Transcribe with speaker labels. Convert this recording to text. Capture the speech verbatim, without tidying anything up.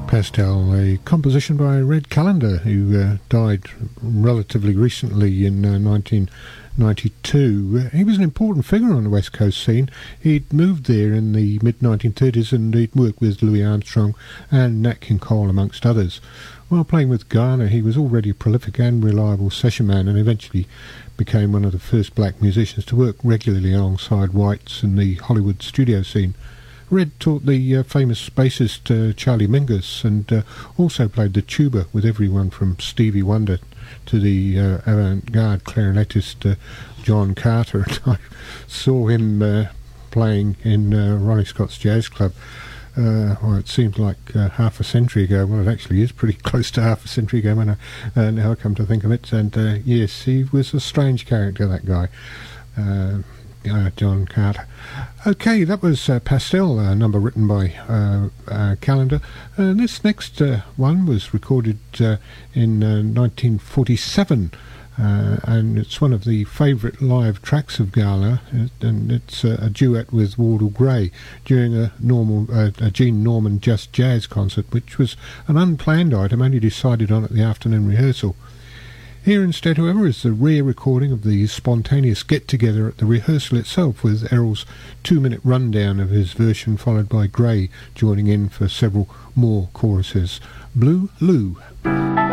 Speaker 1: Pastel, a composition by Red Callender, who uh, died relatively recently in uh, nineteen ninety-two. He was an important figure on the West Coast scene. He'd moved there in the mid nineteen thirties and he'd worked with Louis Armstrong and Nat King Cole, amongst others. While playing with Garner, he was already a prolific and reliable session man, and eventually became one of the first black musicians to work regularly alongside whites in the Hollywood studio scene. Red taught the uh, famous bassist uh, Charlie Mingus, and uh, also played the tuba with everyone from Stevie Wonder to the uh, avant-garde clarinetist uh, John Carter. And I saw him uh, playing in uh, Ronnie Scott's Jazz Club. Uh, well, it seems like uh, half a century ago. Well, it actually is pretty close to half a century ago when I, uh, now I come to think of it. And uh, yes, he was a strange character, that guy. Uh, Uh, John Carter. Okay, that was uh, Pastel, a number written by uh, uh, Callender. Uh, this next uh, one was recorded uh, in uh, nineteen forty-seven, uh, and it's one of the favourite live tracks of Garner, and it's uh, a duet with Wardell Gray during a normal uh, a Gene Norman Just Jazz concert, which was an unplanned item, only decided on at the afternoon rehearsal. Here instead, however, is the rare recording of the spontaneous get-together at the rehearsal itself, with Errol's two-minute rundown of his version, followed by Gray joining in for several more choruses. Blue Lou.